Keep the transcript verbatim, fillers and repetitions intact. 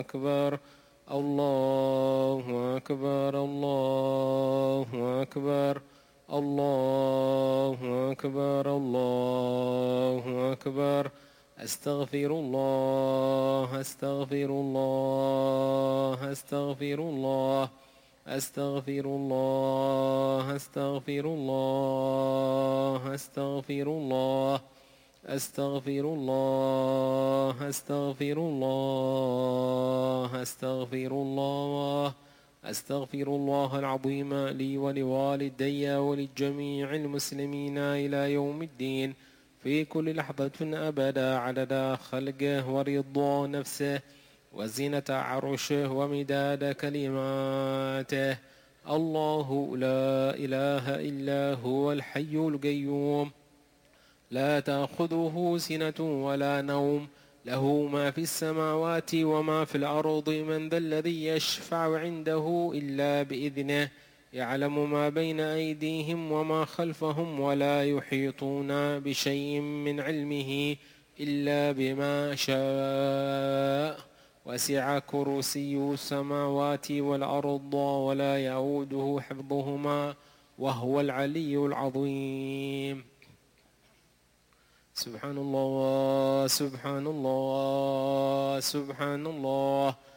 أكبر الله أكبر الله أكبر الله أكبر الله أكبر أستغفر الله أستغفر الله أستغفر الله أستغفر الله أستغفر الله أستغفر الله أستغفر الله أستغفر الله أستغفر الله أستغفر الله العظيم لي ولوالدي ولجميع المسلمين إلى يوم الدين في كل لحظة أبدا عدد خلقه ورضا نفسه وزينة عرشه ومداد كلماته. الله لا إله إلا هو الحي القيوم لا تأخذه سنة ولا نوم له ما في السماوات وما في الأرض من ذا الذي يشفع عنده إلا بإذنه يعلم ما بين أيديهم وما خلفهم ولا يحيطون بشيء من علمه إلا بما شاء وسع كرسي السماوات والأرض ولا يؤوده حفظهما وهو العلي العظيم. سبحان الله سبحان الله سبحان الله